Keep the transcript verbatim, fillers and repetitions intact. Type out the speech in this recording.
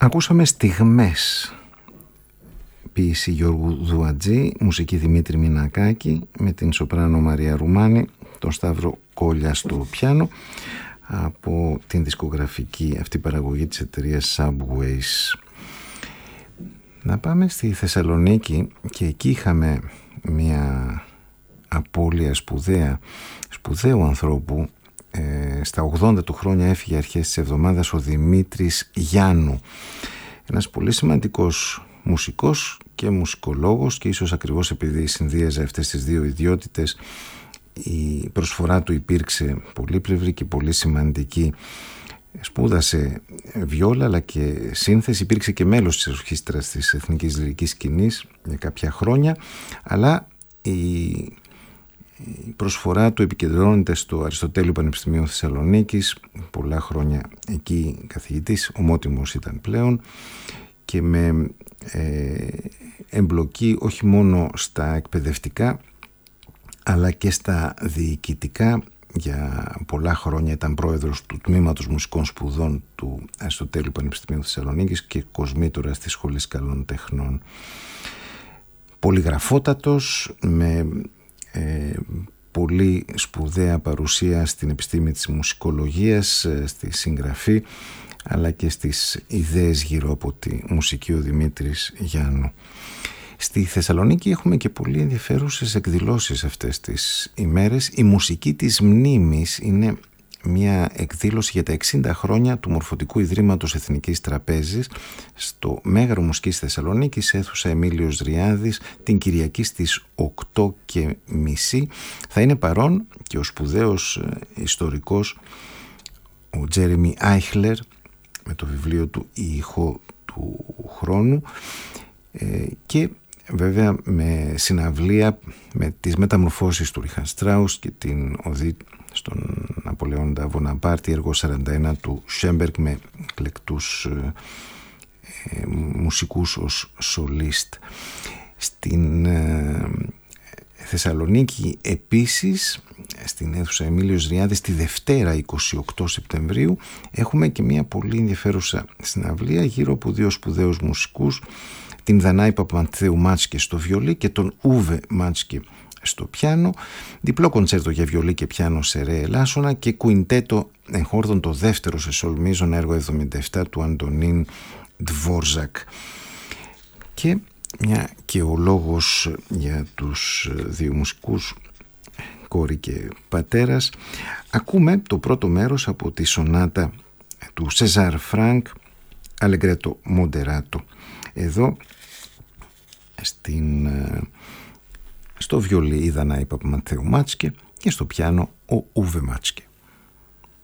Ακούσαμε στιγμές, ποίηση Γιώργου Δουατζή, μουσική Δημήτρη Μινακάκη, με την σοπράνο Μαρία Ρουμάνη, τον Σταύρο Κόλια στο πιάνο, από την δισκογραφική αυτή παραγωγή της εταιρείας Subways. Να πάμε στη Θεσσαλονίκη, και εκεί είχαμε μια απώλεια σπουδαία, σπουδαίου ανθρώπου. Ε, στα ογδόντα του χρόνια έφυγε αρχές της εβδομάδας ο Δημήτρης Γιάννου, ένας πολύ σημαντικός μουσικός και μουσικολόγος, και ίσως ακριβώς επειδή συνδύαζε αυτές τις δύο ιδιότητες, η προσφορά του υπήρξε πολύπλευρη και πολύ σημαντική. Σπούδασε βιόλα αλλά και σύνθεση, υπήρξε και μέλος της ορχήστρας της Εθνικής Λυρικής Σκηνής για κάποια χρόνια, αλλά η Η προσφορά του επικεντρώνεται στο Αριστοτέλειο Πανεπιστημίου Θεσσαλονίκης, πολλά χρόνια εκεί καθηγητής, ομότιμος ήταν πλέον, και με ε, εμπλοκή όχι μόνο στα εκπαιδευτικά αλλά και στα διοικητικά. Για πολλά χρόνια ήταν πρόεδρος του Τμήματος Μουσικών Σπουδών του Αριστοτέλειου Πανεπιστημίου Θεσσαλονίκης και κοσμήτορας της Σχολής Καλών Τεχνών. Πολυγραφότατος, με Ε, πολύ σπουδαία παρουσία στην επιστήμη της μουσικολογίας, στη συγγραφή, αλλά και στις ιδέες γύρω από τη μουσική, ο Δημήτρης Γιάννου. Στη Θεσσαλονίκη έχουμε και πολύ ενδιαφέρουσες εκδηλώσεις αυτές τις ημέρες. Η μουσική της μνήμης είναι μια εκδήλωση για τα εξήντα χρόνια του Μορφωτικού Ιδρύματος Εθνικής Τραπέζης στο Μέγαρο Μουσικής Θεσσαλονίκης, αίθουσα Εμίλιος Ριάδης, την Κυριακή στις οκτώ και μισή. Θα είναι παρόν και ο σπουδαίος ιστορικός ο Τζέρεμι Άιχλερ με το βιβλίο του «Η ηχό του χρόνου», και βέβαια με συναυλία με τις μεταμορφώσεις του Ρίχαρντ Στράους και την οδή στον Ναπολεόντα Βοναπάρτη, έργο σαράντα ένα του Σέμπεργκ, με εκλεκτούς ε, ε, μουσικούς ως σολίστ. Στην ε, Θεσσαλονίκη επίσης, στην αίθουσα Εμίλιος Ριάδης, τη Δευτέρα εικοστή ογδόη Σεπτεμβρίου, έχουμε και μια πολύ ενδιαφέρουσα συναυλία γύρω από δύο σπουδαίους μουσικούς, την Δανάη Παπαμανθέου Μάτσκε στο βιολί και τον Ούβε Μάτσκε στο πιάνο, διπλό κοντσέρτο για βιολί και πιάνο σε ρε ελάσσονα και κουιντέτο εγχόρδων, το δεύτερο σε σολ μείζωνα, έργο εβδομήντα επτά του Αντωνίν Ντβόρζακ. Και μια και ο λόγος για τους δύο μουσικούς, κόρη και πατέρας, ακούμε το πρώτο μέρος από τη σονάτα του Σεζάρ Φρανκ, Αλεγκρέτο Μοντεράτο. Εδώ στην, στο βιολί η Δανάη Παπαμανθέου Μάτσκε και στο πιάνο ο Ούβε Μάτσκε.